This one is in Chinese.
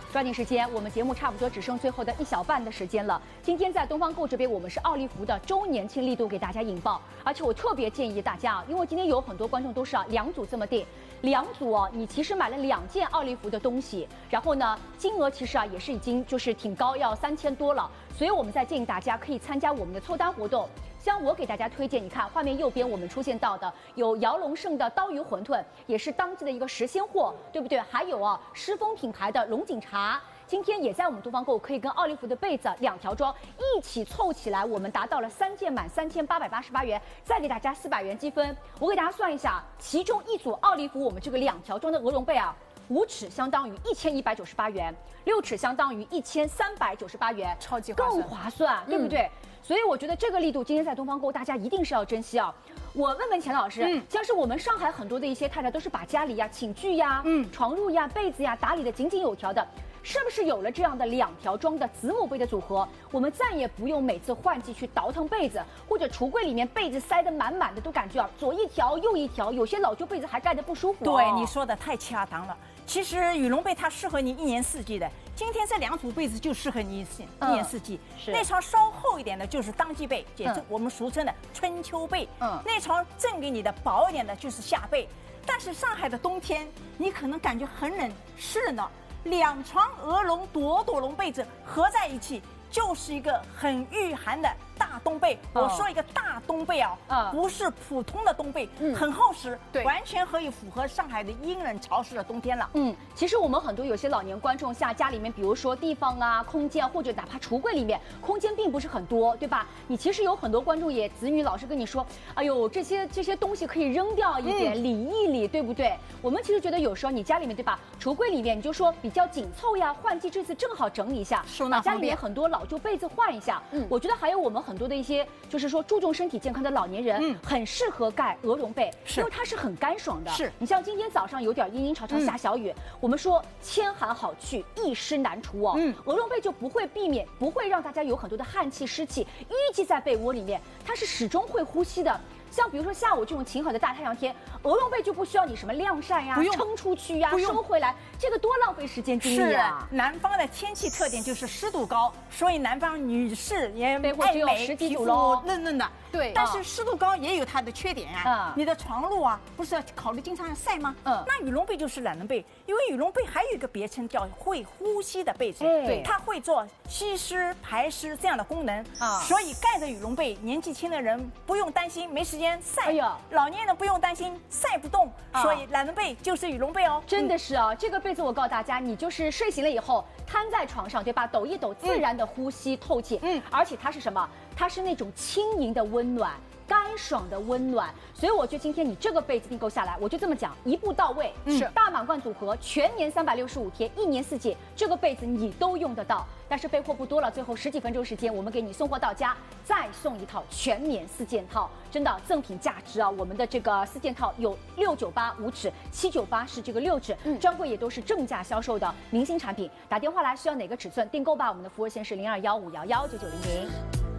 抓紧时间，我们节目差不多只剩最后的1小半的时间了。今天在东方购这边，我们是奥利福的周年庆力度给大家引爆，而且我特别建议大家啊，因为今天有很多观众都是2组这么订，2组哦，你其实买了2件奥利福的东西，然后呢，金额其实也是已经就是挺高，要3000多了，所以我们在建议大家可以参加我们的凑单活动。像我给大家推荐，你看画面右边我们出现到的有姚龙盛的刀鱼馄饨，也是当季的一个时鲜货，对不对？还有狮峰品牌的龙井茶，今天也在我们东方购可以跟奥利福的被子2条装一起凑起来，我们达到了3件满3888元，再给大家400元积分。我给大家算一下，其中一组奥利福我们这个2条装的鹅绒被5尺相当于1198元，6尺相当于1398元， 超级划算， 更划算，对不对？所以我觉得这个力度今天在东方购大家一定是要珍惜啊！我问问钱老师，像是我们上海很多的一些太太都是把家里寝具床褥被子打理得井井有条的，是不是有了这样的2条装的子母被的组合，我们再也不用每次换季去倒腾被子，或者橱柜里面被子塞得满满的，都感觉左一条右一条，有些老旧被子还盖得不舒服。 对，你说的太恰当了。其实羽绒被它适合你1年4季的，今天这2组被子就适合你一年4季。那床稍厚一点的就是当季被，也是我们俗称的春秋被。那床赠给你的薄一点的就是夏被。但是上海的冬天，你可能感觉很冷，湿冷的，2床鹅绒朵朵绒被子合在一起，就是一个很御寒的大冬被。我说一个大冬被不是普通的冬被，很厚实，对，完全可以符合上海的阴冷潮湿的冬天了。 其实我们很多有些老年观众下家里面，比如说地方空间或者哪怕橱柜里面空间并不是很多，对吧？你其实有很多观众也子女老是跟你说，哎呦，这些东西可以扔掉一点，理一理，对不对？我们其实觉得有时候你家里面，对吧？橱柜里面你就说比较紧凑呀，换季这次正好整理一下， 收纳方便， 家里面很多老旧被子换一下。我觉得还有我们很多的一些就是说注重身体健康的老年人，很适合盖鹅绒被，因为它是很干爽的。是你像今天早上有点阴阴潮潮下小雨，我们说千寒好去，一湿难除鹅绒被就不会让大家有很多的汗气湿气淤积在被窝里面，它是始终会呼吸的。像比如说下午这种晴好的大太阳天，鹅绒被就不需要你什么晾晒撑出去收回来，这个多浪费时间精力啊！ 南方的天气特点就是湿度高，所以南方女士也被窝只有10几组喽， 嫩嫩的。对，但是湿度高也有它的缺点你的床褥不是要考虑经常要晒吗？那羽绒被就是懒人被，因为羽绒被还有一个别称叫会呼吸的被子，对，它会做吸湿排湿这样的功能所以盖着羽绒被，年纪轻的人不用担心没时间晒，老年人不用担心晒不动，所以懒人被就是羽绒被哦。 真的是这个被子我告诉大家，你就是睡醒了以后瘫在床上，对吧？抖一抖，自然的呼吸透气，而且它是什么？它是那种轻盈的温暖，干爽的温暖，所以我觉得今天你这个被子订购下来，我就这么讲，一步到位，是大满贯组合，全年365天，1年4季，这个被子你都用得到。但是备货不多了，最后10几分钟时间，我们给你送货到家，再送一套全棉4件套，真的赠品价值我们的这个4件套有698 5尺，798是这个6尺，专柜也都是正价销售的明星产品。打电话来需要哪个尺寸订购吧？我们的服务线是0215119900。